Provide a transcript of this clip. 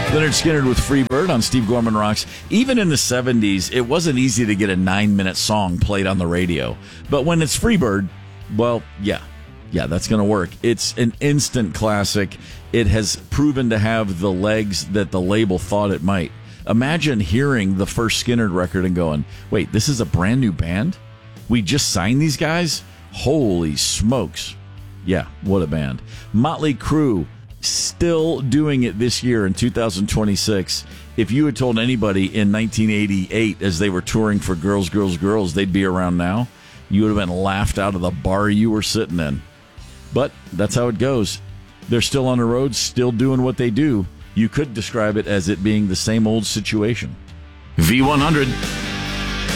Leonard Skinner with Freebird on Steve Gorman Rocks. Even in the 70s, it wasn't easy to get a 9-minute song played on the radio. But when it's Freebird, well, yeah, that's going to work. It's an instant classic. It has proven to have the legs that the label thought it might. Imagine hearing the first Skinner record and going, wait, this is a brand new band? We just signed these guys? Holy smokes. Yeah, what a band. Motley Crue, still doing it this year in 2026. If you had told anybody in 1988 as they were touring for Girls, Girls, Girls, they'd be around now, you would have been laughed out of the bar you were sitting in. But that's how it goes. They're still on the road, still doing what they do. You could describe it as it being the same old situation. V100.